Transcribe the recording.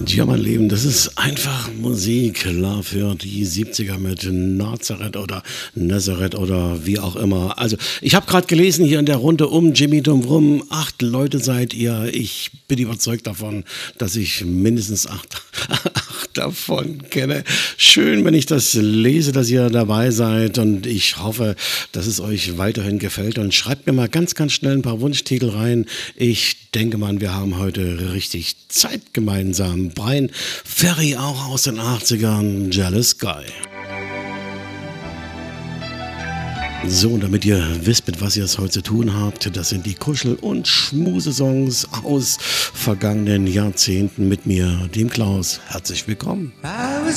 Ja, mein Leben, das ist einfach Musik. Love für die 70er mit Nazareth oder wie auch immer. Also, ich habe gerade gelesen hier in der Runde um Jimmy Dumm rum, 8 Leute seid ihr. Ich bin überzeugt davon, dass ich mindestens acht davon kenne. Schön, wenn ich das lese, dass ihr dabei seid und ich hoffe, dass es euch weiterhin gefällt und schreibt mir mal ganz, ganz schnell ein paar Wunschtitel rein. Ich denke mal, wir haben heute richtig Zeit gemeinsam. Brian Ferry auch aus den 80ern, Jealous Guy. So, und damit ihr wisst, mit was ihr es heute zu tun habt, das sind die Kuschel- und Schmusesongs aus vergangenen Jahrzehnten mit mir, dem Klaus. Herzlich willkommen.